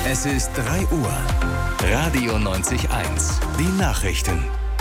Es ist 3 Uhr. Radio 90.1. Die Nachrichten.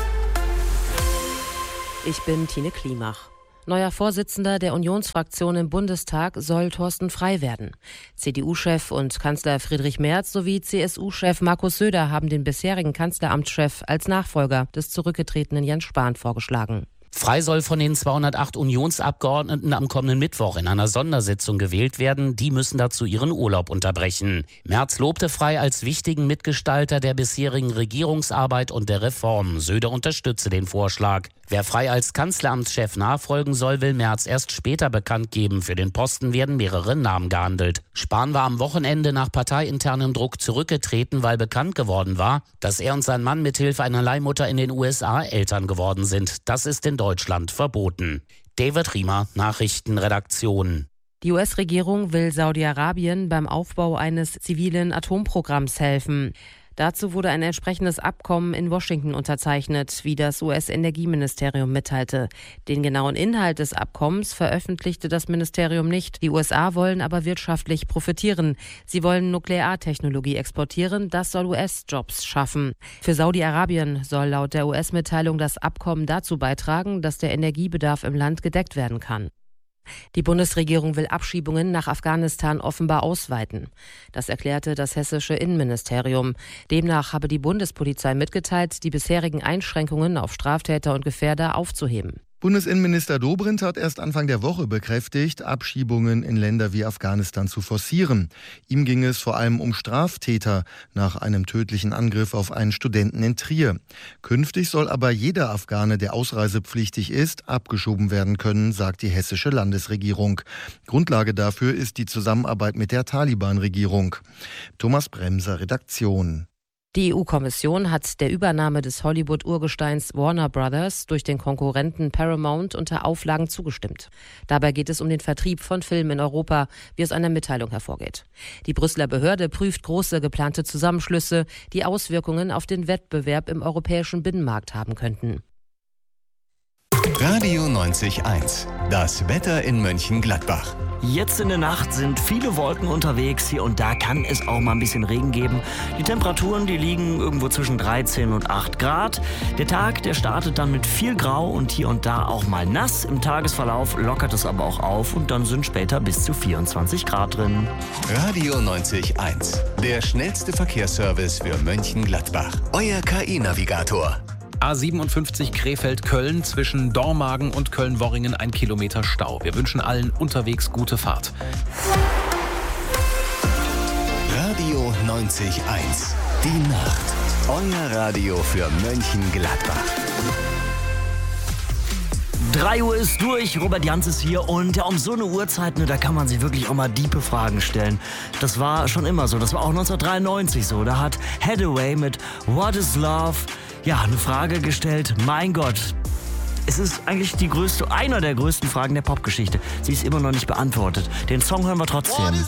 Ich bin Tine Klimach. Neuer Vorsitzender der Unionsfraktion im Bundestag soll Thorsten Frey werden. CDU-Chef und Kanzler Friedrich Merz sowie CSU-Chef Markus Söder haben den bisherigen Kanzleramtschef als Nachfolger des zurückgetretenen Jens Spahn vorgeschlagen. Frey soll von den 208 Unionsabgeordneten am kommenden Mittwoch in einer Sondersitzung gewählt werden. Die müssen dazu ihren Urlaub unterbrechen. Merz lobte Frey als wichtigen Mitgestalter der bisherigen Regierungsarbeit und der Reformen. Söder unterstütze den Vorschlag. Wer Frey als Kanzleramtschef nachfolgen soll, will Merz erst später bekannt geben. Für den Posten werden mehrere Namen gehandelt. Spahn war am Wochenende nach parteiinternem Druck zurückgetreten, weil bekannt geworden war, dass er und sein Mann mithilfe einer Leihmutter in den USA Eltern geworden sind. Das ist in Deutschland verboten. David Riemer, Nachrichtenredaktion. Die US-Regierung will Saudi-Arabien beim Aufbau eines zivilen Atomprogramms helfen. Dazu wurde ein entsprechendes Abkommen in Washington unterzeichnet, wie das US-Energieministerium mitteilte. Den genauen Inhalt des Abkommens veröffentlichte das Ministerium nicht. Die USA wollen aber wirtschaftlich profitieren. Sie wollen Nukleartechnologie exportieren. Das soll US-Jobs schaffen. Für Saudi-Arabien soll laut der US-Mitteilung das Abkommen dazu beitragen, dass der Energiebedarf im Land gedeckt werden kann. Die Bundesregierung will Abschiebungen nach Afghanistan offenbar ausweiten. Das erklärte das hessische Innenministerium. Demnach habe die Bundespolizei mitgeteilt, die bisherigen Einschränkungen auf Straftäter und Gefährder aufzuheben. Bundesinnenminister Dobrindt hat erst Anfang der Woche bekräftigt, Abschiebungen in Länder wie Afghanistan zu forcieren. Ihm ging es vor allem um Straftäter nach einem tödlichen Angriff auf einen Studenten in Trier. Künftig soll aber jeder Afghane, der ausreisepflichtig ist, abgeschoben werden können, sagt die hessische Landesregierung. Grundlage dafür ist die Zusammenarbeit mit der Taliban-Regierung. Thomas Bremser, Redaktion. Die EU-Kommission hat der Übernahme des Hollywood-Urgesteins Warner Brothers durch den Konkurrenten Paramount unter Auflagen zugestimmt. Dabei geht es um den Vertrieb von Filmen in Europa, wie aus einer Mitteilung hervorgeht. Die Brüsseler Behörde prüft große geplante Zusammenschlüsse, die Auswirkungen auf den Wettbewerb im europäischen Binnenmarkt haben könnten. Radio 90.1. Das Wetter in Mönchengladbach. Jetzt in der Nacht sind viele Wolken unterwegs. Hier und da kann es auch mal ein bisschen Regen geben. Die Temperaturen, die liegen irgendwo zwischen 13 und 8 Grad. Der Tag, der startet dann mit viel Grau und hier und da auch mal nass. Im Tagesverlauf lockert es aber auch auf und dann sind später bis zu 24 Grad drin. Radio 90.1. Der schnellste Verkehrsservice für Mönchengladbach. Euer KI-Navigator. A57 Krefeld-Köln zwischen Dormagen und Köln-Worringen 1 Kilometer Stau. Wir wünschen allen unterwegs gute Fahrt. Radio 90.1. Die Nacht. Euer Radio für Mönchengladbach. 3 Uhr ist durch, Robert Jans ist hier und um so eine Uhrzeit, da kann man sich wirklich auch mal diepe Fragen stellen. Das war schon immer so, das war auch 1993 so. Da hat Hathaway mit What is Love eine Frage gestellt. Mein Gott, es ist eigentlich einer der größten Fragen der Popgeschichte. Sie ist immer noch nicht beantwortet. Den Song hören wir trotzdem.